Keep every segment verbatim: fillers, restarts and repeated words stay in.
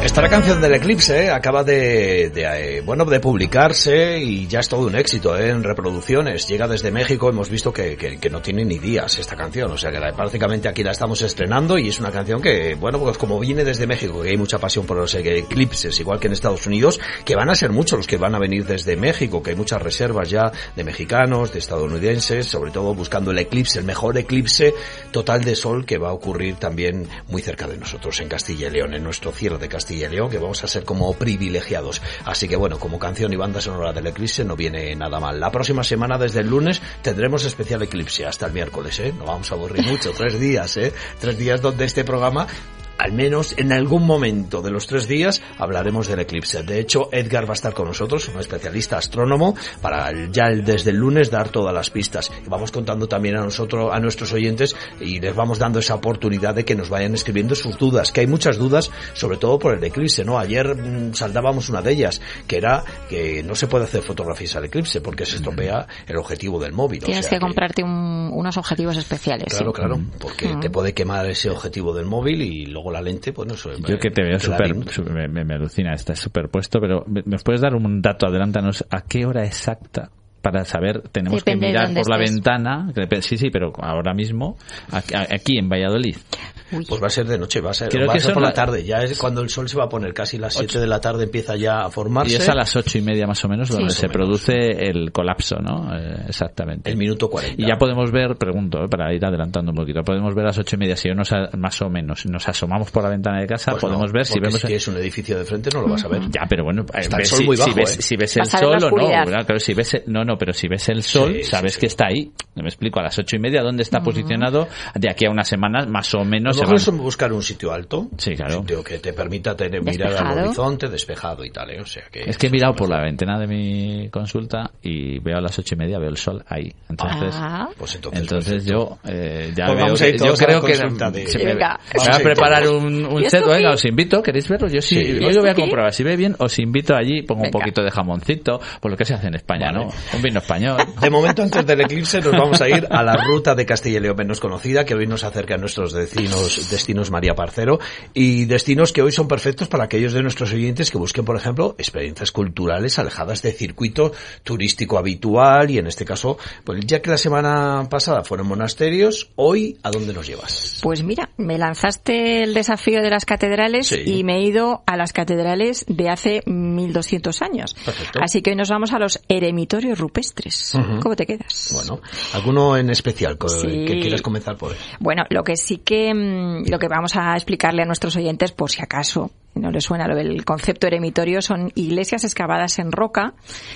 Esta canción del Eclipse acaba de, de, bueno, de publicarse y ya es todo un éxito, ¿eh? En reproducciones. Llega desde México, hemos visto que, que, que no tiene ni días esta canción, o sea que la, prácticamente aquí la estamos estrenando y es una canción que, bueno, pues como viene desde México, que hay mucha pasión por los eclipses, igual que en Estados Unidos, que van a ser muchos los que van a venir desde México, que hay muchas reservas ya de mexicanos, de estadounidenses, sobre todo buscando el eclipse, el mejor eclipse total de sol que va a ocurrir también muy cerca de nosotros, en Castilla y León, en nuestro cielo de Castilla y León, que vamos a ser como privilegiados. Así que bueno, como canción y banda sonora del eclipse no viene nada mal. La próxima semana, desde el lunes, tendremos especial eclipse hasta el miércoles, ¿eh? No vamos a aburrir mucho, tres días, ¿eh? Tres días donde este programa, al menos en algún momento de los tres días, hablaremos del eclipse. De hecho, Edgar va a estar con nosotros, un especialista astrónomo, para ya desde el lunes dar todas las pistas. Y vamos contando también a nosotros, a nuestros oyentes, y les vamos dando esa oportunidad de que nos vayan escribiendo sus dudas, que hay muchas dudas, sobre todo por el eclipse, ¿no? Ayer mmm, saldábamos una de ellas, que era que no se puede hacer fotografías al eclipse porque se estropea el objetivo del móvil. Tienes o sea que comprarte un, unos objetivos especiales. Claro, ¿sí? claro, porque mm. te puede quemar ese objetivo del móvil y luego la lente, pues no sé. Yo que te veo súper, me, me, me alucina, está superpuesto, pero ¿nos puedes dar un dato? Adelántanos, ¿a qué hora exacta? Para saber, tenemos Depende que mirar por la estés. ventana, sí, sí, pero ahora mismo, aquí en Valladolid. Uy. Pues va a ser de noche, va a ser, Creo va que a ser por la tarde, ya es cuando el sol se va a poner, casi las siete de la tarde empieza ya a formarse. Y es a las ocho y media más o menos donde sí, se produce menos. el colapso, ¿no? Eh, exactamente. El minuto cuarenta. Y ya podemos ver, pregunto, eh, para ir adelantando un poquito, podemos ver a las ocho y media, si nos, más o menos nos asomamos por la ventana de casa, pues podemos no, ver si vemos... si tienes un edificio de frente no lo vas a ver. Ya, pero bueno, está ves, el sol muy bajo, si, ves, ¿eh? si ves el sol o no, ¿verdad? Claro, si ves, no, no, pero si ves el sol, sí, sabes sí, que sí. está ahí. Me explico, a las ocho y media, ¿dónde está uh-huh. posicionado? De aquí a unas semanas, más o menos... A lo mejor es buscar un sitio alto, sí, claro. un sitio que te permita tener, mirar al horizonte despejado y tal, ¿eh? O sea que... Es que he mirado por la ventana de mi consulta y veo a las ocho y media, veo el sol ahí. Entonces, ah. pues entonces, entonces yo eh, ya pues veo vamos a ir que, yo creo que de... se me, me va a preparar un, un set. Venga, os invito, ¿queréis verlo? Yo sí, sí. Yo lo voy a comprobar. Si ve bien, os invito allí, pongo Venga. un poquito de jamoncito, por lo que se hace en España, vale. ¿no? Un vino español. De momento, antes del eclipse, nos vamos a ir a la ruta de Castilla y León menos conocida, que hoy nos acerca a nuestros destinos, destinos María Parcero, y destinos que hoy son perfectos para aquellos de nuestros oyentes que busquen, por ejemplo, experiencias culturales alejadas del circuito turístico habitual, y en este caso, pues ya que la semana pasada fueron monasterios, hoy, ¿a dónde nos llevas? Pues mira, me lanzaste el desafío de las catedrales sí. y me he ido a las catedrales de hace mil doscientos años. Perfecto. Así que hoy nos vamos a los eremitorios rupestres. Uh-huh. ¿Cómo te quedas? Bueno, ¿alguno en especial que, sí. que quieras comenzar por él? Bueno, lo que sí que, lo que vamos a explicarle a nuestros oyentes, por si acaso no les suena lo del concepto eremitorio, son iglesias excavadas en roca,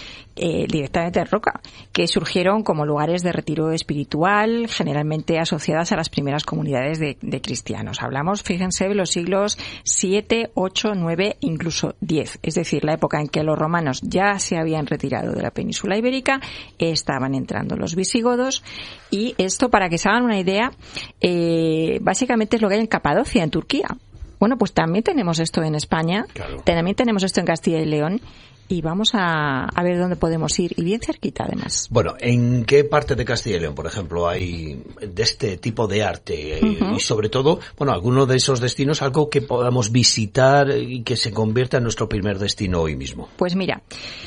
eh, directamente en roca, que surgieron como lugares de retiro espiritual, generalmente asociadas a las primeras comunidades de, de cristianos. Hablamos, fíjense, de los siglos siete, ocho, nueve, incluso diez. Es decir, la época en que los romanos ya se habían retirado de la península ibérica, estaban entrando los visigodos, y esto, para que se hagan una idea, eh, básicamente es lo que hay en Capadocia, en Turquía. Bueno, pues también tenemos esto en España, claro. también tenemos esto en Castilla y León, y vamos a, a ver dónde podemos ir, y bien cerquita además. Bueno, ¿en qué parte de Castilla y León, por ejemplo, hay de este tipo de arte? Uh-huh. Y sobre todo, bueno, alguno de esos destinos, algo que podamos visitar y que se convierta en nuestro primer destino hoy mismo. Pues mira,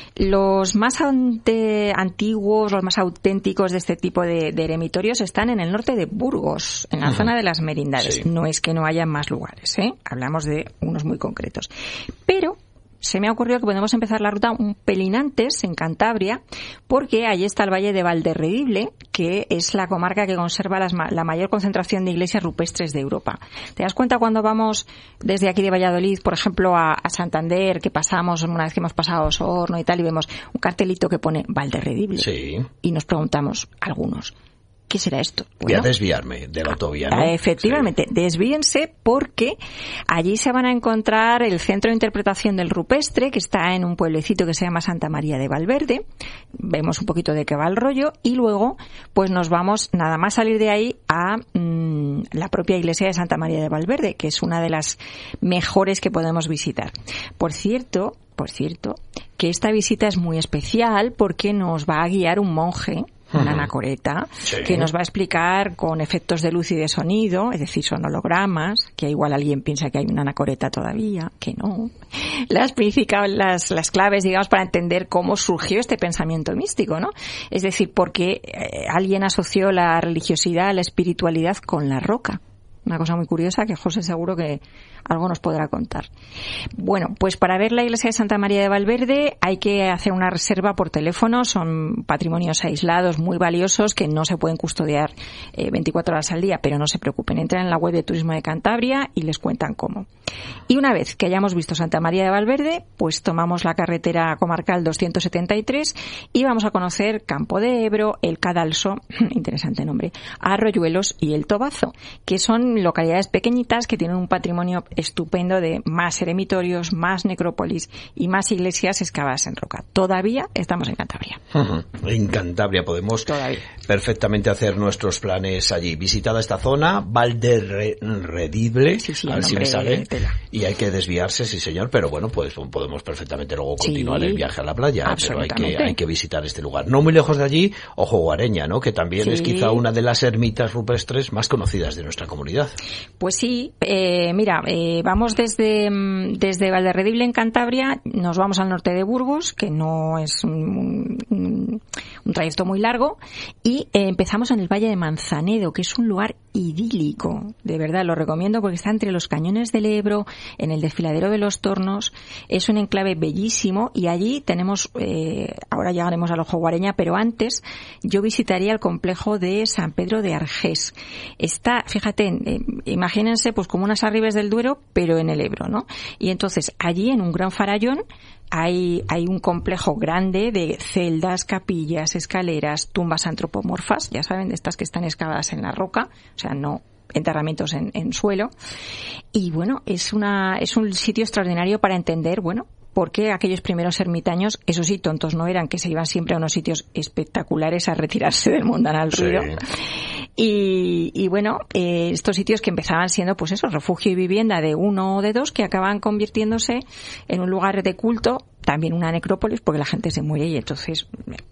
los más ante, antiguos, los más auténticos de este tipo de, de eremitorios están en el norte de Burgos, en la uh-huh. zona de las Merindades. Sí. No es que no haya más lugares, ¿eh? Hablamos de unos muy concretos. Pero se me ha ocurrido que podemos empezar la ruta un pelín antes, en Cantabria, porque allí está el Valle de Valderredible, que es la comarca que conserva las, la mayor concentración de iglesias rupestres de Europa. ¿Te das cuenta cuando vamos desde aquí de Valladolid, por ejemplo, a, a Santander, que pasamos, una vez que hemos pasado Osorno y tal, y vemos un cartelito que pone Valderredible? Sí. Y nos preguntamos, algunos, ¿qué será esto? Bueno, voy a desviarme de la autovía, ¿no? Efectivamente, sí. Desvíense, porque allí se van a encontrar el Centro de Interpretación del Rupestre, que está en un pueblecito que se llama Santa María de Valverde. Vemos un poquito de qué va el rollo, y luego pues nos vamos, nada más salir de ahí, a mmm, la propia iglesia de Santa María de Valverde, que es una de las mejores que podemos visitar. Por cierto, por cierto, que esta visita es muy especial porque nos va a guiar un monje una uh-huh. anacoreta, sí. que nos va a explicar con efectos de luz y de sonido, es decir, son hologramas, que igual alguien piensa que hay una anacoreta todavía, que no. Las, las, las claves, digamos, para entender cómo surgió este pensamiento místico, ¿no? Es decir, porque eh, alguien asoció la religiosidad, la espiritualidad con la roca. Una cosa muy curiosa que José seguro que algo nos podrá contar. Bueno, pues para ver la iglesia de Santa María de Valverde hay que hacer una reserva por teléfono. Son patrimonios aislados muy valiosos que no se pueden custodiar eh, veinticuatro horas al día, pero no se preocupen. Entran en la web de Turismo de Cantabria y les cuentan cómo. Y una vez que hayamos visto Santa María de Valverde, pues tomamos la carretera comarcal doscientos setenta y tres y vamos a conocer Campo de Ebro, El Cadalso, interesante nombre, Arroyuelos y El Tobazo, que son localidades pequeñitas que tienen un patrimonio estupendo de más eremitorios, más necrópolis y más iglesias excavadas en roca. Todavía estamos en Cantabria. Uh-huh. En Cantabria podemos Todavía. perfectamente hacer nuestros planes allí. Visitada esta zona, Valderredible, sí, sí, a ver si me sale, y hay que desviarse, sí señor, pero bueno, pues podemos perfectamente luego continuar sí, el viaje a la playa, pero hay que, hay que visitar este lugar. No muy lejos de allí, Ojo Guareña, ¿no? Que también sí. es quizá una de las ermitas rupestres más conocidas de nuestra comunidad. Pues sí, eh, mira, eh, vamos desde, desde Valderredible en Cantabria, nos vamos al norte de Burgos, que no es un, un, un trayecto muy largo, y eh, empezamos en el Valle de Manzanedo, que es un lugar idílico, de verdad, lo recomiendo porque está entre los cañones del Ebro, en el desfiladero de los Tornos, es un enclave bellísimo y allí tenemos, eh, ahora llegaremos al Ojo Guareña, pero antes yo visitaría el complejo de San Pedro de Argés. Está, fíjate, eh, imagínense pues como unas Arribes del Duero, pero en el Ebro, ¿no? Y entonces allí en un gran farallón hay, hay un complejo grande de celdas, capillas, escaleras, tumbas antropomorfas, ya saben, de estas que están excavadas en la roca, o sea, no enterramientos en, en suelo. Y bueno, es una, es un sitio extraordinario para entender, bueno, por qué aquellos primeros ermitaños, eso sí, tontos no eran, que se iban siempre a unos sitios espectaculares a retirarse del mundanal ruido. Sí. Y, y bueno, eh, estos sitios que empezaban siendo, pues eso, refugio y vivienda de uno o de dos, que acaban convirtiéndose en un lugar de culto, también una necrópolis, porque la gente se muere y entonces...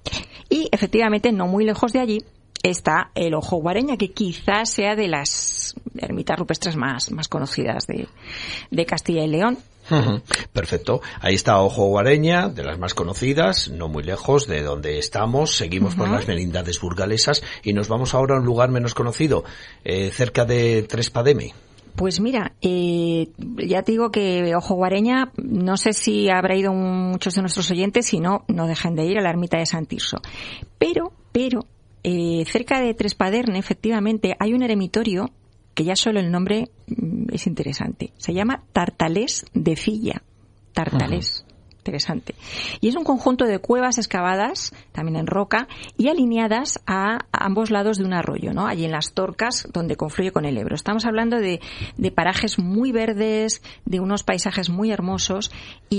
Y efectivamente, no muy lejos de allí, está el Ojo Guareña, que quizás sea de las ermitas rupestres más, más conocidas de, de Castilla y León. Uh-huh. Perfecto. Ahí está Ojo Guareña, de las más conocidas, no muy lejos de donde estamos. Seguimos uh-huh. por las merindades burgalesas y nos vamos ahora a un lugar menos conocido, eh, cerca de Trespademe. Pues mira, eh, ya te digo que Ojo Guareña, no sé si habrá ido muchos de nuestros oyentes, si no, no dejen de ir a la ermita de San Tirso. Pero, pero, eh, cerca de Trespaderne, efectivamente, hay un eremitorio que ya solo el nombre es interesante. Se llama Tartalés de Cilla. Tartalés. Uh-huh. Interesante. Y es un conjunto de cuevas excavadas, también en roca, y alineadas a, a ambos lados de un arroyo, ¿no? Allí en las Torcas, donde confluye con el Ebro. Estamos hablando de, de parajes muy verdes, de unos paisajes muy hermosos,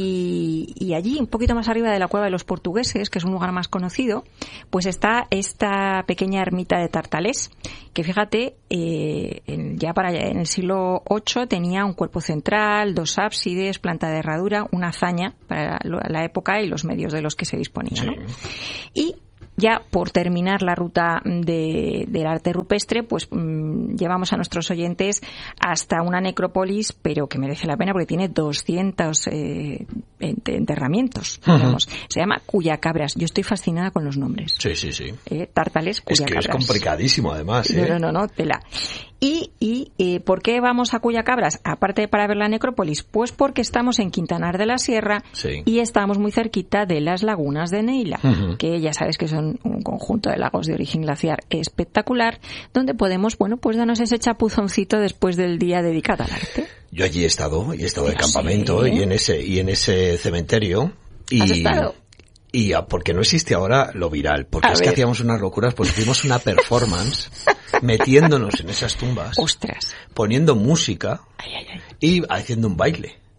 y, y allí, un poquito más arriba de la Cueva de los Portugueses, que es un lugar más conocido, pues está esta pequeña ermita de Tartalés, que fíjate, eh, en, ya para en el siglo ocho tenía un cuerpo central, dos ábsides, planta de herradura, una hazaña para la, la época y los medios de los que se disponía, ¿no? Sí. Y ya por terminar la ruta de, del arte rupestre, pues mmm, llevamos a nuestros oyentes hasta una necrópolis, pero que merece la pena porque tiene doscientos eh, enterramientos, digamos. Uh-huh. Se llama Cuyacabras. Yo estoy fascinada con los nombres. Sí, sí, sí. Eh, Tartales, Cuyacabras. Es que es complicadísimo, además. ¿eh? No, no, no, tela. Y, y eh, ¿por qué vamos a Cuyacabras? Aparte de para ver la necrópolis, pues porque estamos en Quintanar de la Sierra sí. y estamos muy cerquita de las lagunas de Neila, uh-huh. que ya sabes que son un conjunto de lagos de origen glaciar espectacular, donde podemos, bueno, pues darnos ese chapuzoncito después del día dedicado al arte. Yo allí he estado, y he estado de campamento, sé. y en ese y en ese cementerio. Y... ¿Has estado? Y porque no existe ahora lo viral, porque a es ver. que hacíamos unas locuras, pues hicimos una performance metiéndonos en esas tumbas, ostras, poniendo música ay, ay, ay. y haciendo un baile.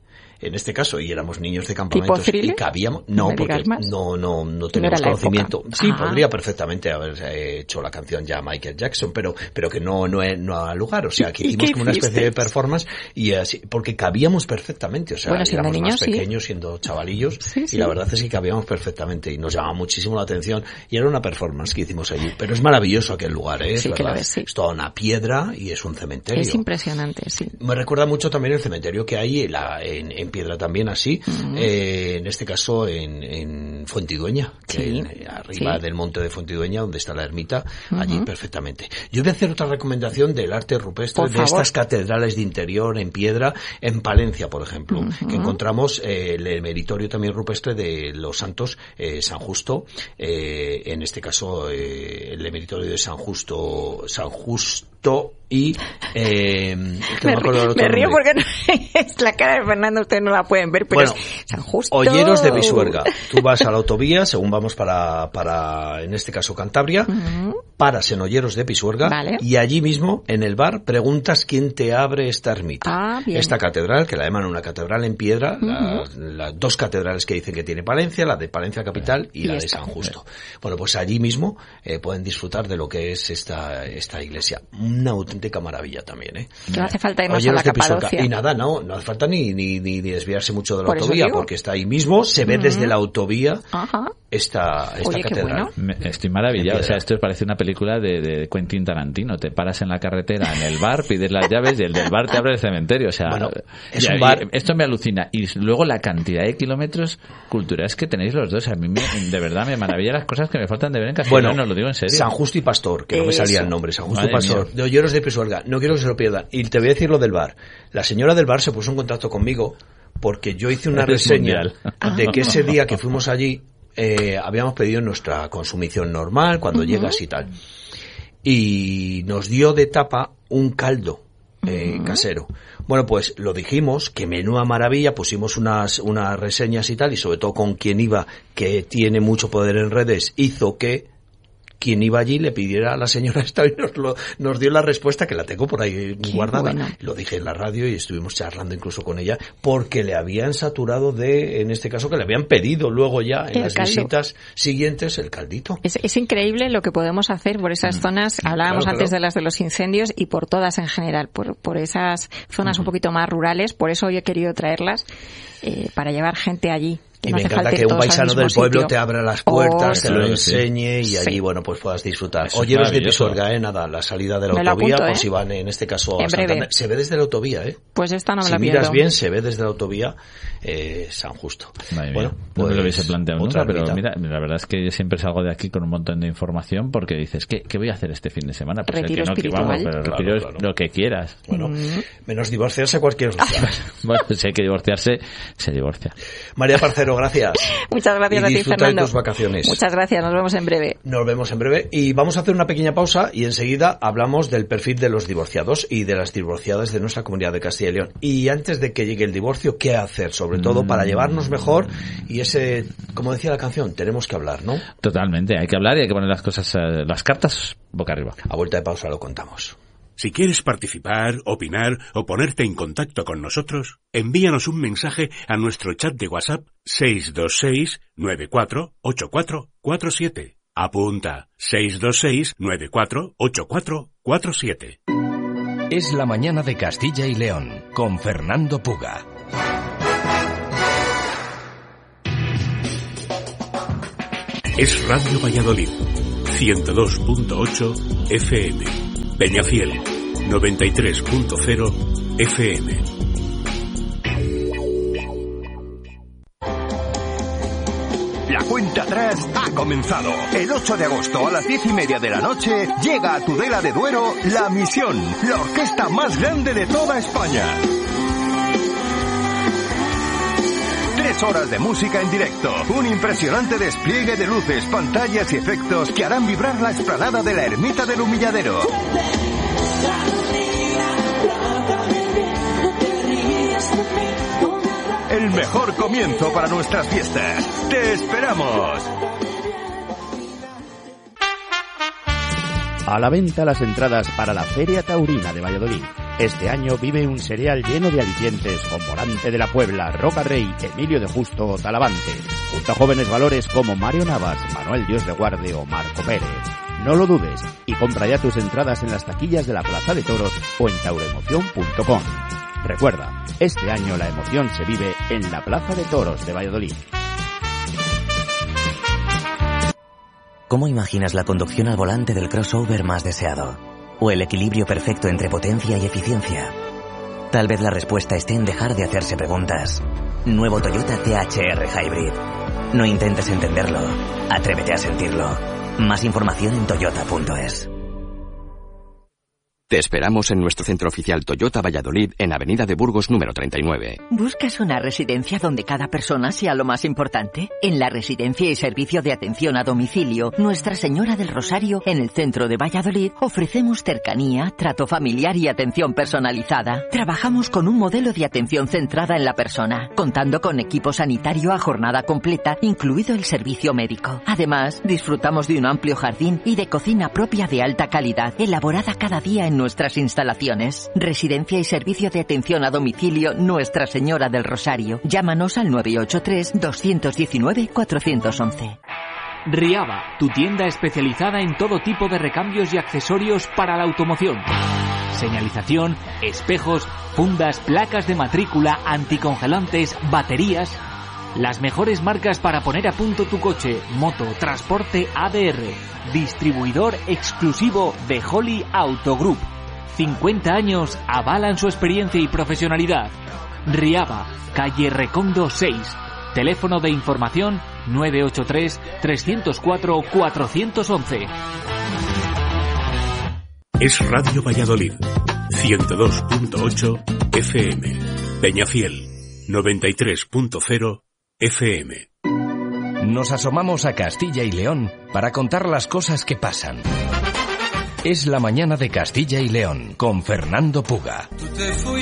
en este caso, y éramos niños de campamentos y cabíamos, no, no porque no, no, no teníamos no conocimiento. Sí, Ajá. podría perfectamente haber hecho la canción ya Michael Jackson, pero, pero que no, no, no ha lugar, o sea, que hicimos como una especie de performance y así, porque cabíamos perfectamente, o sea, bueno, éramos niños, más pequeños, sí. siendo chavalillos, sí, sí. y la verdad es que cabíamos perfectamente y nos llamaba muchísimo la atención y era una performance que hicimos allí, pero es maravilloso aquel lugar, ¿eh? Sí, es, que lo ves, sí. es toda una piedra y es un cementerio. Es impresionante, sí. Me recuerda mucho también el cementerio que hay la, en, en piedra también así, uh-huh. eh, en este caso en, en Fuentidueña, que sí, en, arriba sí. del monte de Fuentidueña, donde está la ermita, uh-huh. allí perfectamente. Yo voy a hacer otra recomendación del arte rupestre, por de favor. estas catedrales de interior en piedra, en Palencia, por ejemplo, uh-huh. que encontramos eh, el meritorio también rupestre de los santos eh, San Justo, eh, en este caso eh, el meritorio de San Justo, San Justo y eh, que me, no me, me río porque no, es la cara de Fernando, ustedes no la pueden ver, pero bueno, es San Justo. Olleros de Pisuerga. Tú vas a la autovía, según vamos para, para en este caso Cantabria, uh-huh. paras en Olleros de Pisuerga vale. y allí mismo en el bar preguntas quién te abre esta ermita. Ah, bien. Esta catedral, que la llaman una catedral en piedra, uh-huh. las la dos catedrales que dicen que tiene Palencia, la de Palencia capital y, y la esta. de San Justo. Bueno, pues allí mismo eh, pueden disfrutar de lo que es esta esta iglesia. Una auténtica maravilla también, ¿eh? No hace falta irnos a la Capadocia. Y nada, no, no hace falta ni, ni, ni desviarse mucho de la Por autovía, porque está ahí mismo, se ve uh-huh. desde la autovía Ajá. esta, esta Oye, catedral. Bueno. Estoy maravillado, o sea, esto parece una película de, de Quentin Tarantino, te paras en la carretera, en el bar, pides las llaves y el del bar te abre el cementerio, o sea, bueno, es ya, un bar... esto me alucina. Y luego la cantidad de kilómetros culturales que tenéis los dos, a mí me, de verdad me maravilla las cosas que me faltan de ver en castellano, bueno, no lo digo en serio. San Justo y Pastor, que no Eso. me salía el nombre, San Justo Madre y Pastor, mía. de Olleros de Pisuerga, no quiero que se lo pierdan. Y te voy a decir lo del bar. La señora del bar se puso en contacto conmigo porque yo hice una reseña de que ese día que fuimos allí eh, habíamos pedido nuestra consumición normal cuando uh-huh. llegas y tal. Y nos dio de tapa un caldo eh, uh-huh. casero. Bueno, pues lo dijimos, que menuda maravilla, pusimos unas, unas reseñas y tal, y sobre todo con quien iba, que tiene mucho poder en redes, hizo que quien iba allí le pidiera a la señora esta y nos, lo, nos dio la respuesta, que la tengo por ahí Qué guardada. Bueno. Lo dije en la radio y estuvimos charlando incluso con ella, porque le habían saturado de, en este caso, que le habían pedido luego ya en el las caldo. visitas siguientes el caldito. Es, es increíble lo que podemos hacer por esas mm. zonas, hablábamos claro, antes claro. de las de los incendios y por todas en general, por, por esas zonas mm. un poquito más rurales, por eso hoy he querido traerlas, eh, para llevar gente allí. Y no me encanta que un paisano del pueblo sitio. te abra las puertas, oh, te lo sí, enseñe y allí, sí. bueno, pues puedas disfrutar. Olleros de Pisuerga, eh, nada, la salida de la me autovía, apunto, por ¿eh? si van en este caso en a Santander. breve. Se ve desde la autovía, eh. Pues esta no me si la pierdo. Si miras bien, se ve desde la autovía eh, San Justo. Madre bueno, mía. pues, no me lo hubiese planteado nunca, pero ermita. mira, la verdad es que yo siempre salgo de aquí con un montón de información porque dices, ¿qué, qué voy a hacer este fin de semana? Pues retiro el que no, espiritual. Que vamos, pero claro, retiro claro. lo que quieras. Bueno, mm. menos divorciarse cualquier día. Bueno, si hay que divorciarse, se divorcia. María Parcero, gracias. Muchas gracias y a ti, disfruta Fernando. de tus vacaciones. Muchas gracias, nos vemos en breve. Nos vemos en breve y vamos a hacer una pequeña pausa y enseguida hablamos del perfil de los divorciados y de las divorciadas de nuestra comunidad de Castilla y León. Y antes de que llegue el divorcio, ¿qué hacer? Sobre todo para llevarnos mejor y ese, como decía la canción, tenemos que hablar, ¿no? Totalmente, hay que hablar y hay que poner las cosas, eh, las cartas boca arriba. A vuelta de pausa lo contamos. Si quieres participar, opinar o ponerte en contacto con nosotros, envíanos un mensaje a nuestro chat de WhatsApp seis dos seis, nueve cuatro ocho cuatro cuatro siete. Apunta seis dos seis, nueve cuatro ocho cuatro cuatro siete. Es la mañana de Castilla y León con Fernando Puga. Es Radio Valladolid, ciento dos punto ocho F M. Peñafiel, noventa y tres punto cero F M. La cuenta atrás ha comenzado. El ocho de agosto a las diez y media de la noche llega a Tudela de Duero La Misión, la orquesta más grande de toda España. Tres horas de música en directo, un impresionante despliegue de luces, pantallas y efectos que harán vibrar la explanada de la Ermita del Humilladero. El mejor comienzo para nuestras fiestas. ¡Te esperamos! A la venta las entradas para la Feria Taurina de Valladolid. Este año vive un serial lleno de alicientes con Morante de la Puebla, Roca Rey, Emilio de Justo o Talavante, junto a jóvenes valores como Mario Navas, Manuel Dios de Guarde o Marco Pérez. No lo dudes y compra ya tus entradas en las taquillas de la Plaza de Toros o en tauroemoción punto com. Recuerda, este año la emoción se vive en la Plaza de Toros de Valladolid. ¿Cómo imaginas la conducción al volante del crossover más deseado? ¿O el equilibrio perfecto entre potencia y eficiencia? Tal vez la respuesta esté en dejar de hacerse preguntas. Nuevo Toyota T H R Hybrid. No intentes entenderlo, atrévete a sentirlo. Más información en toyota punto es. Te esperamos en nuestro centro oficial Toyota Valladolid en Avenida de Burgos número treinta y nueve. ¿Buscas una residencia donde cada persona sea lo más importante? En la Residencia y Servicio de Atención a Domicilio Nuestra Señora del Rosario, en el centro de Valladolid, ofrecemos cercanía, trato familiar y atención personalizada. Trabajamos con un modelo de atención centrada en la persona, contando con equipo sanitario a jornada completa, incluido el servicio médico. Además, disfrutamos de un amplio jardín y de cocina propia de alta calidad, elaborada cada día en nuestras instalaciones. Residencia y Servicio de Atención a Domicilio Nuestra Señora del Rosario. Llámanos al nueve ocho tres, dos uno nueve, cuatro uno uno. Riaba, tu tienda especializada en todo tipo de recambios y accesorios para la automoción. Señalización, espejos, fundas, placas de matrícula, anticongelantes, baterías. Las mejores marcas para poner a punto tu coche, moto, transporte A D R. Distribuidor exclusivo de Holly Auto Group. cincuenta años avalan su experiencia y profesionalidad. Riaba, calle Recondo seis. Teléfono de información nueve ocho tres, tres cero cuatro, cuatro uno uno. Es Radio Valladolid, ciento dos punto ocho F M. Peñafiel, noventa y tres punto cero F M. Nos asomamos a Castilla y León para contar las cosas que pasan. Es la mañana de Castilla y León con Fernando Puga.